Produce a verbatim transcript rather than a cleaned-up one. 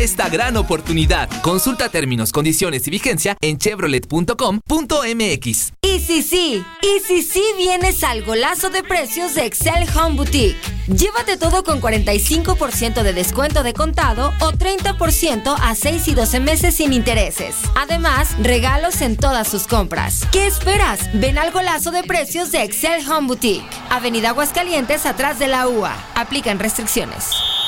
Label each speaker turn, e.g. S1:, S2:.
S1: esta gran oportunidad. Consulta términos, condiciones y vigencia en chevrolet punto com punto m x.
S2: Y sí, sí, y sí, sí vienes al golazo de precios de Excel Home Boutique. Llévate todo con cuarenta y cinco por ciento de descuento de contado o treinta por ciento a seis y doce meses sin intereses. Además, regalos en todas sus compras. ¿Qué esperas? Ven al golazo de precios de Excel Home Boutique. Avenida Aguascalientes, atrás de la U A. Aplican restricciones.